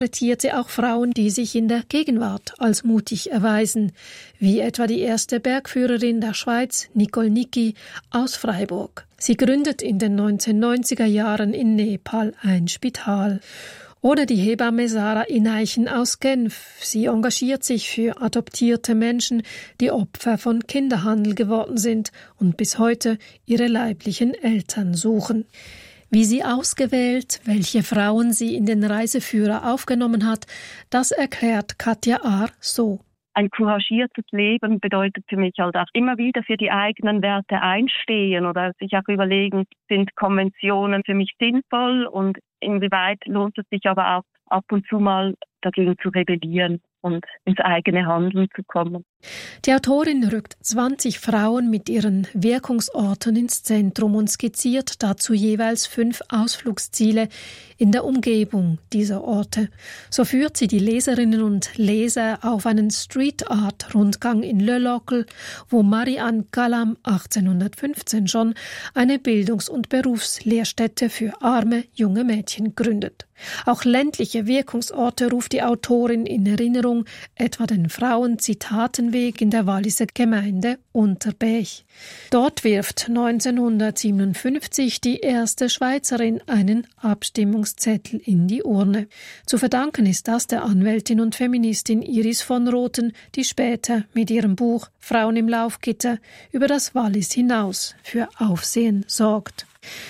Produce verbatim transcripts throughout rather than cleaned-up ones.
porträtiert sie auch Frauen, die sich in der Gegenwart als mutig erweisen, wie etwa die erste Bergführerin der Schweiz, Nicole Nicki aus Freiburg. Sie gründet in den neunzehnhundertneunziger Jahren in Nepal ein Spital. Oder die Hebamme Sarah Ineichen aus Genf. Sie engagiert sich für adoptierte Menschen, die Opfer von Kinderhandel geworden sind und bis heute ihre leiblichen Eltern suchen. Wie sie ausgewählt, welche Frauen sie in den Reiseführer aufgenommen hat, das erklärt Katja Ahr so. Ein couragiertes Leben bedeutet für mich halt auch immer wieder für die eigenen Werte einstehen oder sich auch überlegen, sind Konventionen für mich sinnvoll und inwieweit lohnt es sich aber auch ab und zu mal dagegen zu rebellieren und ins eigene Handeln zu kommen. Die Autorin rückt zwanzig Frauen mit ihren Wirkungsorten ins Zentrum und skizziert dazu jeweils fünf Ausflugsziele in der Umgebung dieser Orte. So führt sie die Leserinnen und Leser auf einen Street-Art-Rundgang in Le Locle, wo Marie-Anne Kalam achtzehnhundertfünfzehn schon eine Bildungs- und Berufslehrstätte für arme junge Mädchen gründet. Auch ländliche Wirkungsorte ruft die Autorin in Erinnerung, etwa den Frauen-Zitatenweg in der Walliser Gemeinde Unterbech. Dort wirft neunzehnhundertsiebenundfünfzig die erste Schweizerin einen Abstimmungszettel in die Urne. Zu verdanken ist das der Anwältin und Feministin Iris von Rothen, die später mit ihrem Buch Frauen im Laufgitter über das Wallis hinaus für Aufsehen sorgt.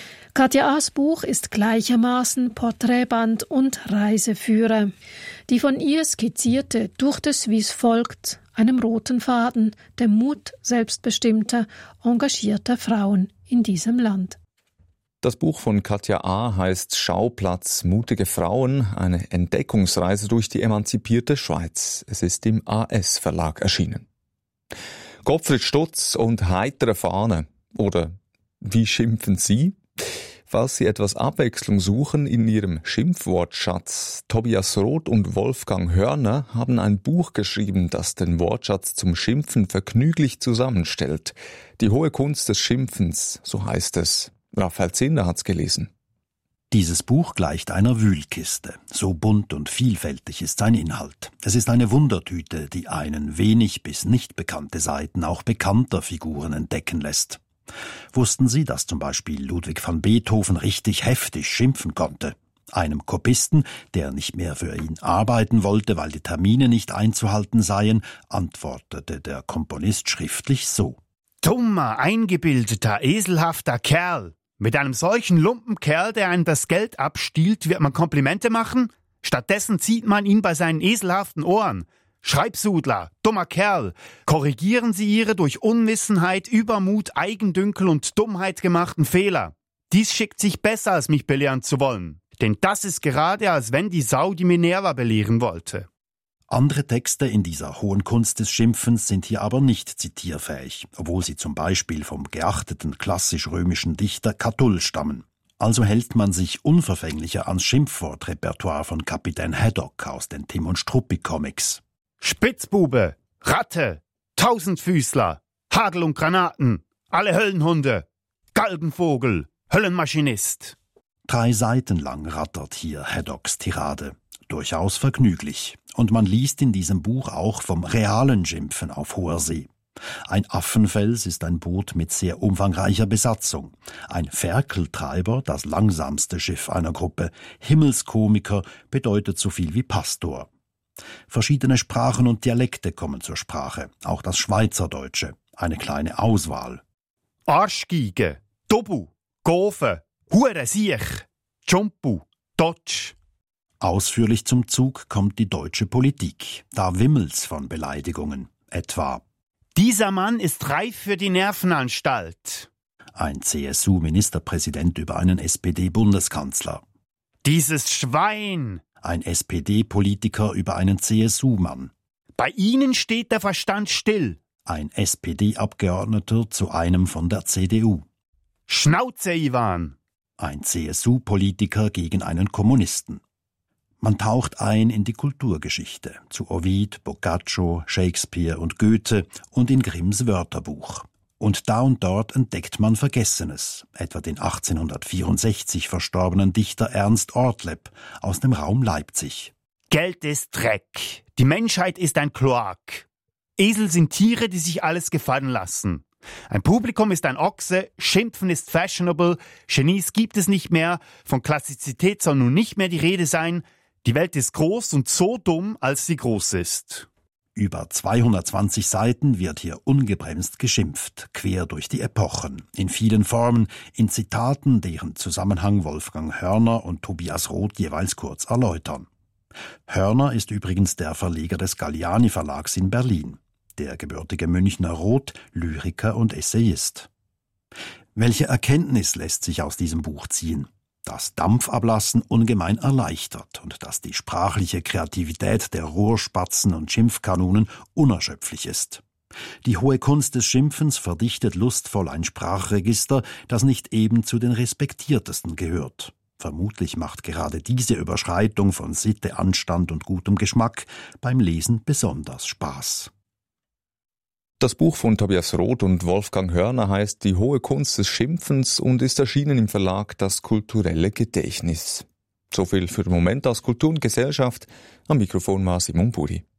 Katja Ahrs Buch ist gleichermaßen Porträtband und Reiseführer. Die von ihr skizzierte Tour de Suisse folgt einem roten Faden, dem Mut selbstbestimmter, engagierter Frauen in diesem Land. Das Buch von Katja Ahr heißt Schauplatz mutige Frauen, eine Entdeckungsreise durch die emanzipierte Schweiz. Es ist im A S Verlag erschienen. Gottfried Stutz und heitere Fahne. Oder wie schimpfen Sie? Falls Sie etwas Abwechslung suchen in Ihrem Schimpfwortschatz, Tobias Roth und Wolfgang Hörner haben ein Buch geschrieben, das den Wortschatz zum Schimpfen vergnüglich zusammenstellt. Die hohe Kunst des Schimpfens, so heißt es. Raphael Zinder hat's gelesen. Dieses Buch gleicht einer Wühlkiste. So bunt und vielfältig ist sein Inhalt. Es ist eine Wundertüte, die einen wenig bis nicht bekannte Seiten auch bekannter Figuren entdecken lässt. Wussten Sie, dass zum Beispiel Ludwig van Beethoven richtig heftig schimpfen konnte? Einem Kopisten, der nicht mehr für ihn arbeiten wollte, weil die Termine nicht einzuhalten seien, antwortete der Komponist schriftlich so: Dummer, eingebildeter, eselhafter Kerl. Mit einem solchen Lumpenkerl, der einem das Geld abstiehlt, wird man Komplimente machen? Stattdessen zieht man ihn bei seinen eselhaften Ohren. Schreibsudler, dummer Kerl, korrigieren Sie Ihre durch Unwissenheit, Übermut, Eigendünkel und Dummheit gemachten Fehler. Dies schickt sich besser, als mich belehren zu wollen. Denn das ist gerade, als wenn die Sau die Minerva belehren wollte. Andere Texte in dieser hohen Kunst des Schimpfens sind hier aber nicht zitierfähig, obwohl sie zum Beispiel vom geachteten klassisch-römischen Dichter Catull stammen. Also hält man sich unverfänglicher ans Schimpfwortrepertoire von Kapitän Haddock aus den Tim und Struppi-Comics. Spitzbube, Ratte, Tausendfüßler, Hagel und Granaten, alle Höllenhunde, Galgenvogel, Höllenmaschinist. Drei Seiten lang rattert hier Haddocks Tirade. Durchaus vergnüglich. Und man liest in diesem Buch auch vom realen Schimpfen auf hoher See. Ein Affenfels ist ein Boot mit sehr umfangreicher Besatzung. Ein Ferkeltreiber, das langsamste Schiff einer Gruppe. Himmelskomiker bedeutet so viel wie Pastor. Verschiedene Sprachen und Dialekte kommen zur Sprache, auch das Schweizerdeutsche, eine kleine Auswahl. Arschgiege, Dobu, Gofe, Hure Siech, Tschumpu, Dotsch. Ausführlich zum Zug kommt die deutsche Politik. Da wimmelt's von Beleidigungen. Etwa: Dieser Mann ist reif für die Nervenanstalt. Ein C S U-Ministerpräsident über einen S P D-Bundeskanzler. Dieses Schwein. Ein S P D-Politiker über einen C S U-Mann. Bei Ihnen steht der Verstand still. Ein S P D-Abgeordneter zu einem von der C D U. Schnauze, Ivan. Ein C S U-Politiker gegen einen Kommunisten. Man taucht ein in die Kulturgeschichte, zu Ovid, Boccaccio, Shakespeare und Goethe und in Grimms Wörterbuch. Und da und dort entdeckt man Vergessenes, etwa den achtzehnhundertvierundsechzig verstorbenen Dichter Ernst Ortleb aus dem Raum Leipzig. Geld ist Dreck. Die Menschheit ist ein Kloak. Esel sind Tiere, die sich alles gefallen lassen. Ein Publikum ist ein Ochse, Schimpfen ist fashionable, Genies gibt es nicht mehr, von Klassizität soll nun nicht mehr die Rede sein. Die Welt ist groß und so dumm, als sie groß ist. Über zweihundertzwanzig Seiten wird hier ungebremst geschimpft, quer durch die Epochen, in vielen Formen, in Zitaten, deren Zusammenhang Wolfgang Hörner und Tobias Roth jeweils kurz erläutern. Hörner ist übrigens der Verleger des Galliani Verlags in Berlin, der gebürtige Münchner Roth, Lyriker und Essayist. Welche Erkenntnis lässt sich aus diesem Buch ziehen? Dass Dampfablassen ungemein erleichtert und dass die sprachliche Kreativität der Rohrspatzen und Schimpfkanonen unerschöpflich ist. Die hohe Kunst des Schimpfens verdichtet lustvoll ein Sprachregister, das nicht eben zu den respektiertesten gehört. Vermutlich macht gerade diese Überschreitung von Sitte, Anstand und gutem Geschmack beim Lesen besonders Spaß. Das Buch von Tobias Roth und Wolfgang Hörner heißt Die hohe Kunst des Schimpfens und ist erschienen im Verlag Das kulturelle Gedächtnis. So viel für den Moment aus Kultur und Gesellschaft. Am Mikrofon war Simon Buri.